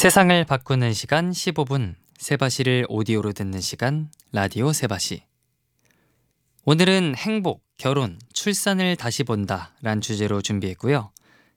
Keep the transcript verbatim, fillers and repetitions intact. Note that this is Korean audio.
세상을 바꾸는 시간 십오 분, 세바시를 오디오로 듣는 시간 라디오 세바시. 오늘은 행복, 결혼, 출산을 다시 본다 란 주제로 준비했고요.